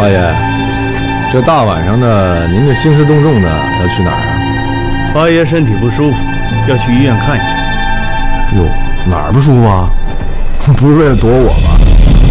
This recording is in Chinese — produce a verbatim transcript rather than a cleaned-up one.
花爷，这大晚上的，您这兴师动众的要去哪儿啊？ 花爷身体不舒服，要去医院看一看。 哟，哪儿不舒服啊？不是为了躲我吧？